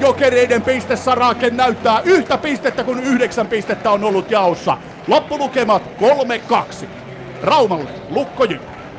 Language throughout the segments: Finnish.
Jokereiden pistesarake näyttää yhtä pistettä, kun 9 pistettä on ollut jaossa. Loppulukemat 3-2. Raumalle Lukko JYP.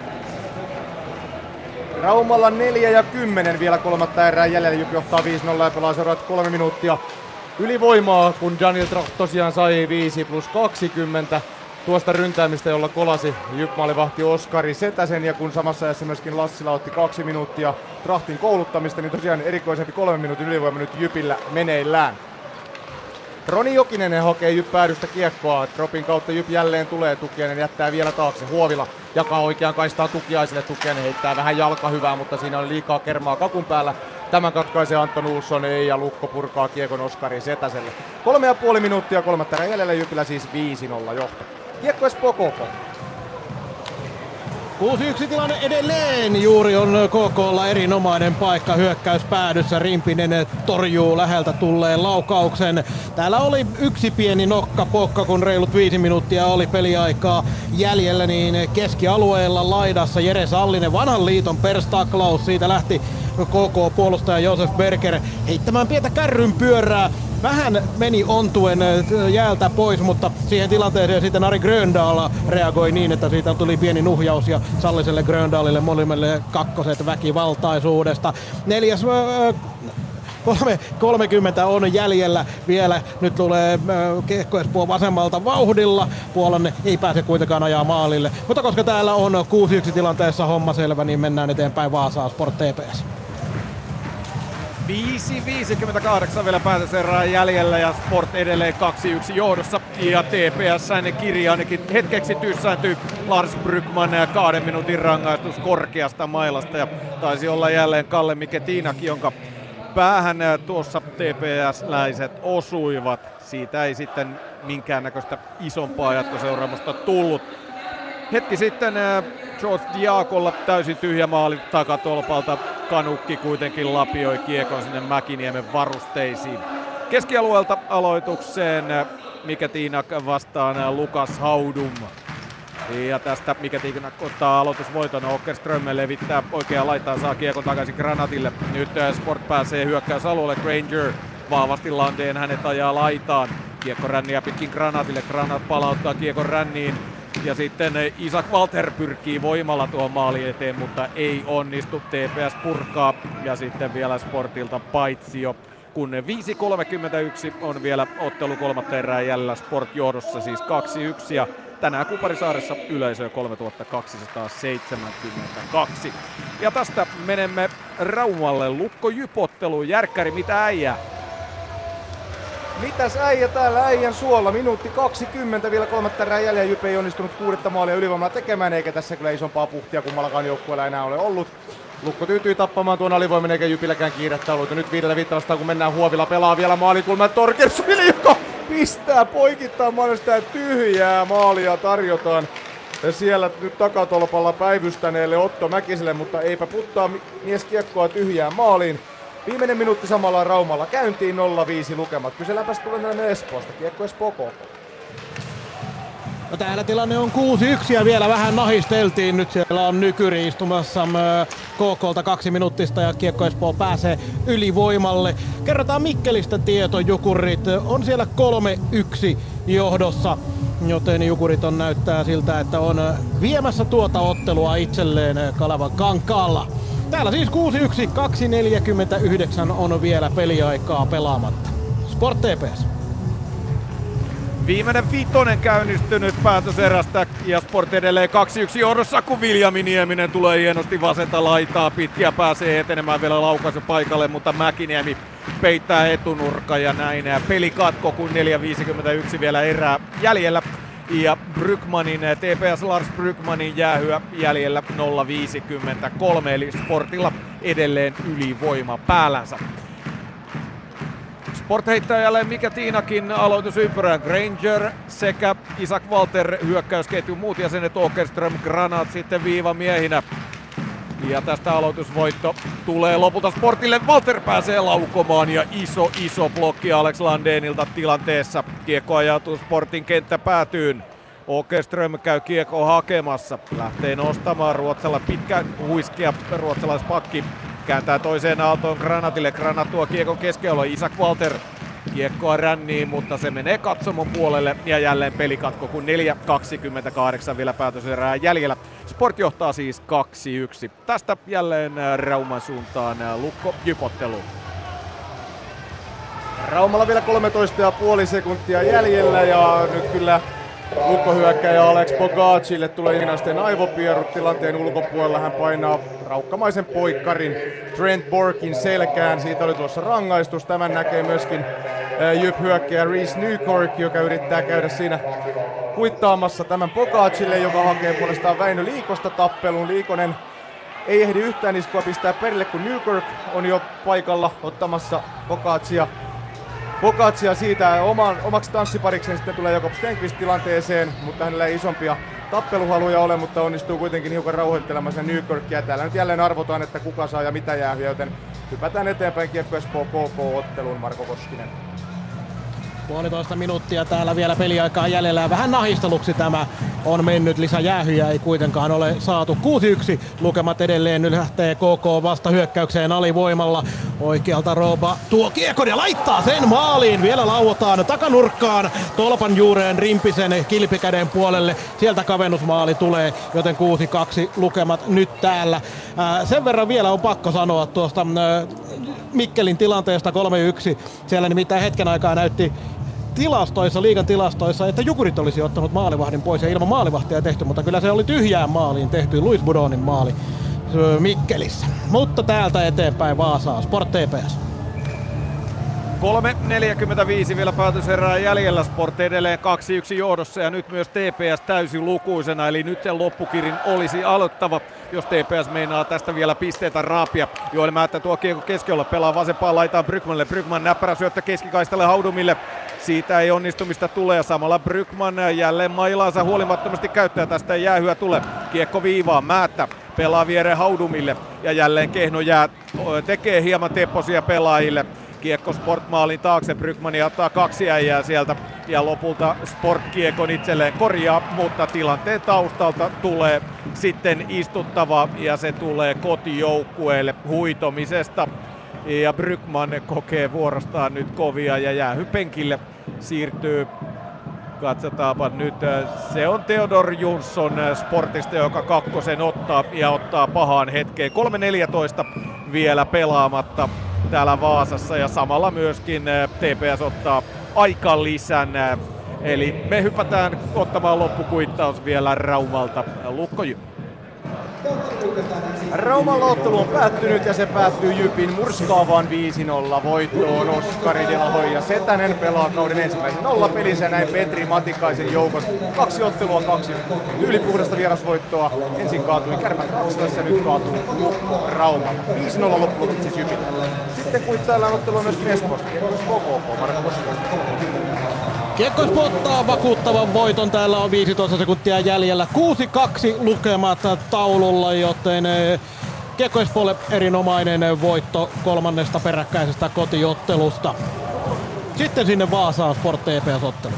Raumalla 4 ja 10 vielä kolmatta erää jäljellä. JYP johtaa 5-0 ja pelaa seuraavat 3 minuuttia ylivoimaa, kun Daniel Tracht tosiaan sai 5+20 tuosta ryntäämistä, jolla kolasi JYP-maalivahti Oskari Setäsen, ja kun samassa ajassa myöskin Lassila otti 2 minuuttia Trachtin kouluttamista, niin tosiaan erikoisempi 3 minuutin ylivoima nyt JYPillä meneillään. Roni Jokinen hakee JYP päädystä kiekkoa. Dropin kautta JYP jälleen tulee. Tukiainen jättää vielä taakse. Huovila jakaa oikeaan kaistaan Tukiaiselle. Tukiainen heittää vähän jalkahyvää, mutta siinä on liikaa kermaa kakun päällä. Tämän katkaisee Anton Uusson ja Lukko purkaa kiekon Oskari Setäselle. 3,5 minuuttia kolmatta erää jäljellä. JYPillä siis 5-0 johto. Kiekko Espoo KK. 6-1 tilanne edelleen. Juuri on KK:lla erinomainen paikka hyökkäys päädyssä. Rimpinen torjuu läheltä tulleen laukauksen. Täällä oli yksi pieni nokkapokka, kun reilut 5 minuuttia oli peliaikaa jäljellä, niin keskialueella laidassa Jere Sallinen, vanhan liiton perstaklaus. Siitä lähti KK-puolustaja Josef Berger heittämään pientä kärryn pyörää. Vähän meni ontuen jäältä pois, mutta siihen tilanteeseen sitten Ari Gröndal reagoi niin, että siitä tuli pieni nuhjaus ja Salliselle, Gröndalille molemmille kakkoset väkivaltaisuudesta. 30 on jäljellä vielä. Nyt tulee Kiekko Espoo vasemmalta vauhdilla. Puolanne ei pääse kuitenkaan ajaa maalille. Mutta koska täällä on 6-1 tilanteessa homma selvä, niin mennään eteenpäin Vaasaa Sport TPS. 5.58 vielä päätöserää jäljellä ja Sport edelleen 2-1 johdossa. Ja TPS:n kirja ainakin hetkeksi tyssääntyy. Lars Brygman 2 minuutin rangaistus korkeasta mailasta. Ja taisi olla jälleen Kalle Miketiinaki, jonka päähän tuossa TPS-läiset osuivat. Siitä ei sitten minkäännäköistä isompaa jatkoseuraamusta tullut. Hetki sitten George Diakolla täysin tyhjä maali takatolpalta. Kanukki kuitenkin lapioi kiekon sinne Mäkiniemen varusteisiin. Keskialueelta aloitukseen Miketiinak vastaan Lukas Haudum. Ja tästä Miketiinak ottaa aloitusvoiton. Åkerström levittää oikeaan laitaan, saa kiekon takaisin Granatille. Nyt Sport pääsee hyökkäysalueelle. Granger vahvasti Landeen hänet ajaa laitaan. Kiekko ränniä pitkin Granatille. Granat palauttaa kiekon ränniin. Ja sitten Isak Walter pyrkii voimalla tuohon maali eteen, mutta ei onnistu. TPS purkaa ja sitten vielä Sportilta paitsio. Kun 5.31 on vielä ottelu kolmatta erää jäljellä, Sport johdossa siis 2-1 ja tänään Kuparisaaressa yleisöä 3272. Ja tästä menemme Raumalle Lukko JYP-otteluun. Järkkäri, mitä äijää? Mitäs äijä täällä äijän suolla? Minuutti 20 vielä kolmatta erää jäljellä. JYP ei onnistunut 6. maalia ylivoimalla tekemään, eikä tässä kyllä isompaa puhtia kummallakaan joukkueella enää ole ollut. Lukko tyytyy tappamaan tuon alivoimin, eikä JYPilläkään kiirettä ollut. Ja nyt 5 vastaan, kun mennään Huovila pelaa vielä maalikulman Torgerssonille, joka pistää poikittaa maalista tyhjää maalia tarjotaan. Ja siellä nyt takatolpalla päivystäneelle Otto Mäkiselle, mutta eipä puttaa mies kiekkoa tyhjään maaliin. Viimeinen minuutti samalla Raumalla käyntiin 0-5 lukemat. Kyselaanpäs tulee Espoosta. Kiekko Espoo KK. No täällä tilanne on 6-1 ja vielä vähän nahisteltiin. Nyt siellä on Nykyri istumassa KK:lta 2 minuuttista ja Kiekko Espoo pääsee ylivoimalle. Kerrotaan Mikkelistä tieto. Jukurit on siellä 3-1 johdossa, joten Jukurit näyttää siltä, että on viemässä tuota ottelua itselleen Kalevan kankaalla. Täällä siis 6-1, 2.49 on vielä peliaikaa pelaamatta. Sport TPS. Viimeinen vitonen käynnistynyt päätöserästä ja Sport edelleen 2-1 johdossa, kun Viljami Nieminen tulee hienosti vasenta laitaa pitkiä, pääsee etenemään vielä laukaisu paikalle, mutta Mäkiniemi peittää etunurkka ja näin. Pelikatko, kun 4.51 vielä erää jäljellä. Ja Brygmanin, TPS Lars Brygmanin jäähyä jäljellä 0.53, eli Sportilla edelleen ylivoima päällänsä. Sport heittää jälleen Miketiinakin aloitusympyrään. Granger sekä Isak Walter hyökkäysketjun muut jäsenet, Åkerström, Granat sitten viivamiehinä. Ja tästä aloitusvoitto tulee lopulta Sportille. Walter pääsee laukomaan ja iso blokki Alex Landeenilta tilanteessa. Kiekko ajautuu Sportin kenttäpäätyyn. Åkerström käy kiekko hakemassa. Lähtee nostamaan Ruotsalla pitkä huiskea ruotsalaispakki Kääntää toiseen aaltoon Granatille. Granat tuo kiekon keskellä. Isak Walter kiekkoa ränniin, mutta se menee katsomon puolelle ja jälleen pelikatko, kun 4.28 vielä päätöserää jäljellä. Sport johtaa siis 2-1. Tästä jälleen Rauman suuntaan Lukko Jyp-ottelu. Raumalla vielä 13,5 sekuntia jäljellä ja nyt kyllä Lukko-hyökkäjä Alex Bogacille tulee Inasteen aivopierut tilanteen ulkopuolella. Hän painaa raukkamaisen poikkarin Trent Borkin selkään. Siitä oli tuossa rangaistus. Tämän näkee myöskin Jyp-hyökkäjä Reece Newkirk, joka yrittää käydä siinä kuittaamassa tämän Bogacille, joka hakee puolestaan Väinö Liikosta tappeluun. Liikonen ei ehdi yhtään iskua pistää perille, kun Newkirk on jo paikalla ottamassa Bogaccia siitä omaksi tanssiparikseen. Sitten tulee Jakob Stenqvist tilanteeseen, mutta hänellä ei isompia tappeluhaluja ole, mutta onnistuu kuitenkin hiukan rauhoittelemaan sen Newkirkia. Täällä nyt jälleen arvotaan, että kuka saa ja mitä jäähyä, joten hypätään eteenpäin Kiekko Espoo KK-otteluun. Marko Koskinen. 1,5 minuuttia täällä vielä peliaikaa jäljellä ja vähän nahisteluksi tämä on mennyt. Lisäjäähyjä ei kuitenkaan ole saatu. 6-1 lukemat edelleen. Nyt lähtee KK vasta hyökkäykseen alivoimalla. Oikealta Rooba tuo kiekon ja laittaa sen maaliin. Vielä lauotaan takanurkkaan tolpan juureen Rimpisen kilpikäden puolelle. Sieltä kavennusmaali tulee, joten 6-2 lukemat nyt täällä. Sen verran vielä on pakko sanoa tuosta Mikkelin tilanteesta 3-1. Siellä nimittäin hetken aikaa näytti liigan tilastoissa, että Jukurit olisi ottanut maalivahdin pois ja ilman maalivahtia tehty, mutta kyllä se oli tyhjään maaliin tehty, Luis Budonin maali Mikkelissä. Mutta täältä eteenpäin Vaasaa, Sport TPS. 3.45 vielä päätöserää jäljellä, Sport edelleen 2-1 johdossa ja nyt myös TPS täysin lukuisena, eli nyt sen loppukirin olisi aloittava, jos TPS meinaa tästä vielä pisteitä raapia. Joel Määttä tuo kiekko keskellä, pelaa vasempaan laitaan Brygmanille, Brygman näppärä syöttö keskikaistalle Haudumille. Siitä ei onnistumista tule ja samalla Brygman jälleen mailaansa huolimattomasti käyttää, tästä ei jäähyä tule. Kiekko viivaan, Määttä pelaa viereen Haudumille ja jälleen Kehno tekee hieman tepposia pelaajille. Kiekko Sport-maalin taakse, Brygmani ottaa 2 äijää sieltä ja lopulta Sport kiekon itselleen korjaa, mutta tilanteen taustalta tulee sitten istuttava ja se tulee kotijoukkueelle huitomisesta. Ja Brygman kokee vuorostaan nyt kovia ja jäähypenkille siirtyy. Katsotaanpa nyt, se on Theodor Jonsson Sportista, joka kakkosen ottaa ja ottaa pahaan hetkeen. 3.14 vielä pelaamatta täällä Vaasassa ja samalla myöskin TPS ottaa aikalisän. Eli me hypätään ottamaan loppukuittaus vielä Raumalta. Lukko Jyp. Rauman ottelu on päättynyt ja se päättyy Jypin murskaavaan 5-0 voittoon. Oskari Delahoy ja Setänen pelaa kauden ensimmäisen nollapelinsä ja näin Petri Matikaisen joukossa 2 ottelua, 2 tyylipuhdasta vierasvoittoa. Ensin kaatui Kärpät Raksilassa ja nyt kaatuu Lukko Raumalla. 5-0 loppuun siis Jypin. Sitten kuittaillaan ottelua myöskin Espoosta. KK, Marko Koskinen. Kiekko ottaa vakuuttavan voiton, täällä on 15 sekuntia jäljellä. 6-2 lukemat taululla, joten Kiekko Espoolle erinomainen voitto 3. peräkkäisestä kotiottelusta. Sitten sinne Vaasaan Sport TPS-ottelu.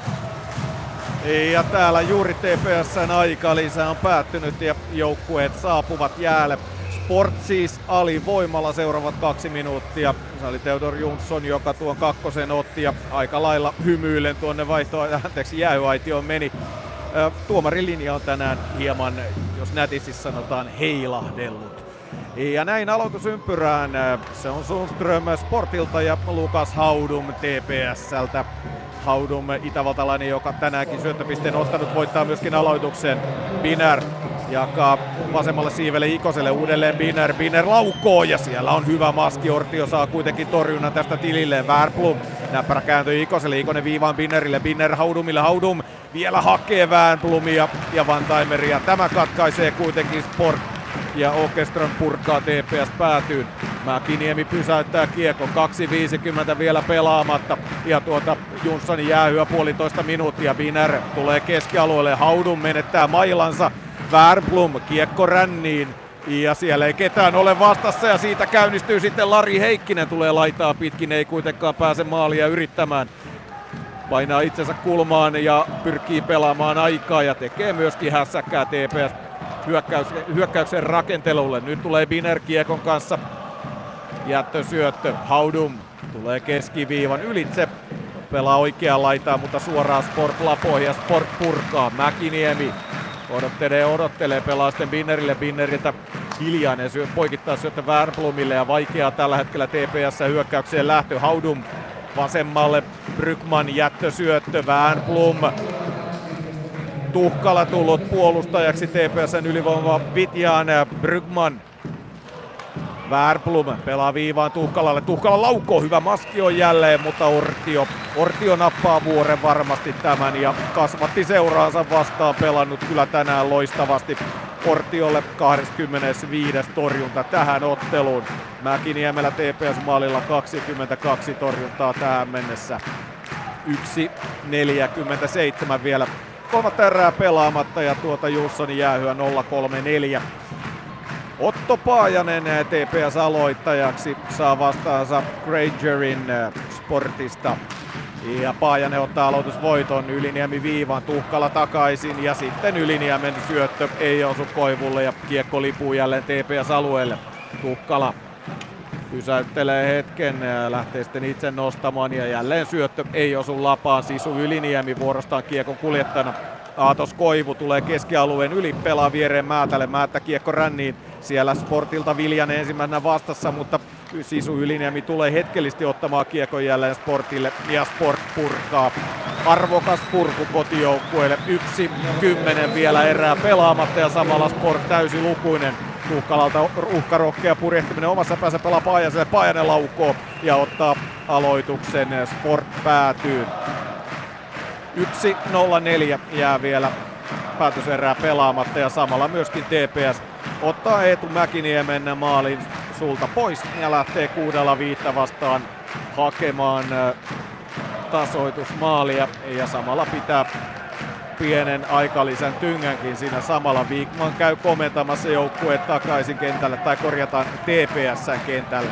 Ja täällä juuri TPS:n aikalisä on päättynyt ja joukkueet saapuvat jäälle. Sport siis alivoimalla seuraavat 2 minuuttia. Se oli Theodor Jonsson, joka tuon kakkosen otti ja aika lailla hymyillen tuonne jäähyaitioon meni. Tuomarin linja on tänään hieman, jos nätisti sanotaan, heilahdellut. Ja näin aloitusympyrään. Se on Sundström Sportilta ja Lukas Haudum TPS:ltä. Haudum, itävaltalainen, joka tänäänkin syöttöpisteen ottanut, voittaa myöskin aloituksen. Biner jakaa vasemmalle siivelle Ikoselle, uudelleen Biner laukoo ja siellä on hyvä maski. Ortio saa kuitenkin torjunnan tästä tililleen. Wernbloom näppärä kääntyy Ikoselle, Ikonen viivaan Binerille, Biner Haudumille, Haudum vielä hakee Wernbloomia ja Vantaimeria. Tämä katkaisee kuitenkin Sport ja Åkerström purkaa TPS päätyyn. Mäkiniemi pysäyttää kiekon, 2.50 vielä pelaamatta ja Jonssonin jäähyä 1,5 minuuttia. Biner tulee keskialueelle, Haudum menettää mailansa. Wernbloom kiekko ränniin ja siellä ei ketään ole vastassa ja siitä käynnistyy sitten Lari Heikkinen, tulee laitaa pitkin, ei kuitenkaan pääse maalia yrittämään. Painaa itsensä kulmaan ja pyrkii pelaamaan aikaa ja tekee myöskin hässäkkää TPS hyökkäyksen rakentelulle. Nyt tulee Biner kiekon kanssa jättösyöttö. Haudum tulee keskiviivan ylitse. Pelaa oikeaan laitaan, mutta suoraan Sport lapoihin ja Sport purkaa. Mäkiniemi odottelee, pelaa sitten Binneriltä hiljainen poikittaa syöttö Wernbloomille ja vaikeaa tällä hetkellä TPS hyökkäykseen lähtö. Haudum vasemmalle, Brygman jättösyöttö, Wernbloom. Tuhkala tullut puolustajaksi TPS:n ylivoima Vitjaan, Brygman. Wernbloom pelaa viivaan Tuhkalalle. Tuhkala laukoo, hyvä maski on jälleen, mutta Ortio nappaa vuoren varmasti tämän ja kasvatti seuraansa vastaan, pelannut kyllä tänään loistavasti. Ortiolle 25. torjunta tähän otteluun. Mäkiniemellä TPS maalilla 22 torjuntaa tähän mennessä. 1.47 vielä. Kolmatta erää pelaamatta ja Jussonin jäähyä 0-3-4. Otto Paajanen TPS-aloittajaksi saa vastaansa Grangerin Sportista. Ja Paajanen ottaa aloitusvoiton, Yliniemi viivaan, Tuhkala takaisin ja sitten Yliniemen syöttö ei osu Koivulle ja kiekko lipuu jälleen TPS-alueelle. Tuhkala pysäyttelee hetken, lähtee sitten itse nostamaan ja jälleen syöttö ei osu lapaan. Sisu Yliniemi vuorostaan kiekon kuljettajana. Aatos Koivu tulee keskialueen yli, pelaa viereen Määtälle, Määttä kiekko ränniin. Siellä Sportilta Viljanen ensimmäisenä vastassa, mutta Sisu Yliniemi tulee hetkellisesti ottamaan kiekon jälleen Sportille ja Sport purkaa. Arvokas purku kotijoukkueelle, 1-10 vielä erää pelaamatta ja samalla Sport täysilukuinen. Tuhkalalta uhkarohkea purjehtiminen omassa päässä pelaa Paajaselle, Paajanen laukoo ja ottaa aloituksen, Sport päätyy. 1-0-4 jää vielä päätöserää pelaamatta ja samalla myöskin TPS ottaa Eetu Mäkiniemen maalin sulta pois ja lähtee 6-5 vastaan hakemaan tasoitusmaalia ja samalla pitää pienen aikalisän tyngänkin siinä samalla. Wikman käy komentamassa joukkueet takaisin kentälle tai korjataan TPS:n kentälle.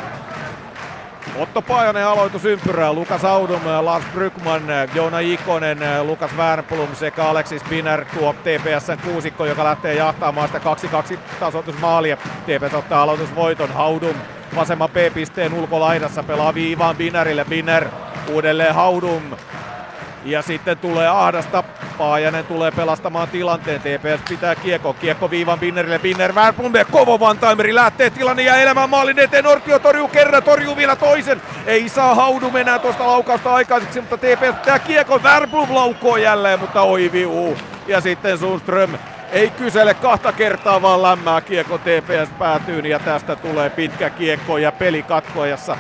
Otto Paajanen aloitusympyrää, Lukas Haudum, Lars Brygman, Joona Ikonen, Lukas Wernbloom sekä Alexis Binner tuo TPS:n kuusikko, joka lähtee jahtaamaan sitä 2-2 tasoitusmaalia. TPS ottaa aloitusvoiton, Haudum vasemman B-pisteen ulkolaidassa pelaa viivaan Binnerille, Binner uudelleen Haudum. Ja sitten tulee ahdasta, Paajanen tulee pelastamaan tilanteen, TPS pitää kiekko viivan Binnerille, Binner, Wernbloom, kova one-timeri, lähtee tilanne ja elämään maalin eteen, Ortio torjuu kerran, torjuu vielä toisen, ei saa Haudum enää tuosta laukausta aikaiseksi, mutta TPS pitää kiekon, Wernbloom laukoo jälleen, mutta oi viu, ja sitten Sundström ei kysele kahta kertaa, vaan lämmää kiekko, TPS päätyy ja tästä tulee pitkä kiekko ja peli katkoajassa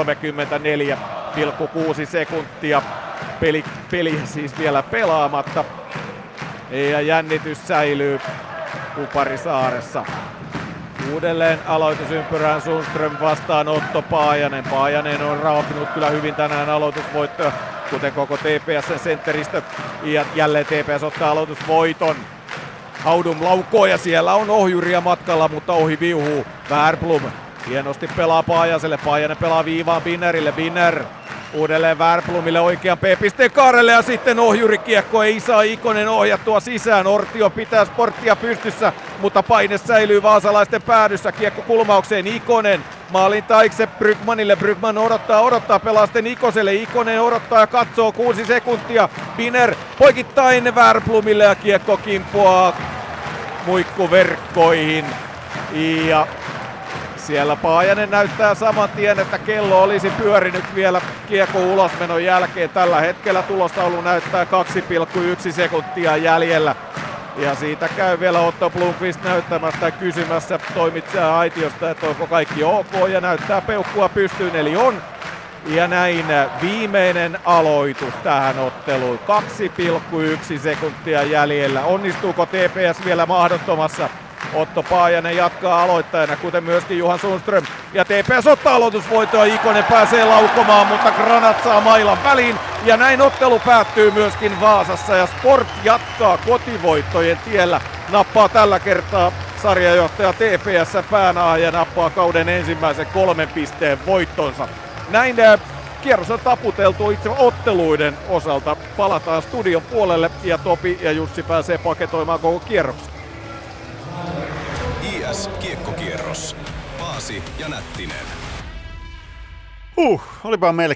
34,6 sekuntia. Peli siis vielä pelaamatta ja jännitys säilyy Kuparisaaressa. Uudelleen aloitusympyrään Sundström vastaan Otto Paajanen. Paajanen on raapinut kyllä hyvin tänään aloitusvoittoa, kuten koko TPS:n sentteristö. Ja jälleen TPS ottaa aloitusvoiton. Haudum laukoo ja siellä on ohjuria matkalla, mutta ohi viuhuu. Wernbloom hienosti pelaa Paajaselle. Paajanen pelaa viivaan Binnerille. Binner uudelleen Wernbloomille oikean P-pisteen kaarelle ja sitten ohjurikiekko ei saa Ikonen ohjattua sisään. Ortio pitää Sporttia pystyssä, mutta paine säilyy vaasalaisten päädyssä. Kiekko kulmaukseen Ikonen. Maalin taikse Brygmanille. Brygman odottaa, pelaa sitten Ikoselle. Ikonen odottaa ja katsoo 6 sekuntia. Binner poikittain Wernbloomille ja kiekko kimpoaa muikkuverkkoihin. Ja siellä Paajanen näyttää saman tien, että kello olisi pyörinyt vielä kiekko ulosmenon jälkeen. Tällä hetkellä tulostaulu näyttää 2,1 sekuntia jäljellä. Ja siitä käy vielä Otto Blomqvist näyttämästä kysymässä toimittaja aitiosta, että onko kaikki ok, ja näyttää peukkua pystyyn, eli on. Ja näin viimeinen aloitus tähän otteluun. 2,1 sekuntia jäljellä. Onnistuuko TPS vielä mahdottomassa? Otto Paajanen jatkaa aloittajana, kuten myöskin Johan Sundström. Ja TPS ottaa aloitusvoittoa, Ikonen pääsee laukomaan, mutta Granat saa mailan väliin. Ja näin ottelu päättyy myöskin Vaasassa ja Sport jatkaa kotivoittojen tiellä. Nappaa tällä kertaa sarjajohtaja TPS päänaahan ja nappaa kauden ensimmäisen 3 pisteen voittonsa. Näin kierros on taputeltu itse otteluiden osalta. Palataan studion puolelle ja Topi ja Jussi pääsee paketoimaan koko kierroksen. IS Kiekkokierros. Paasi ja Nättinen. Olipa meille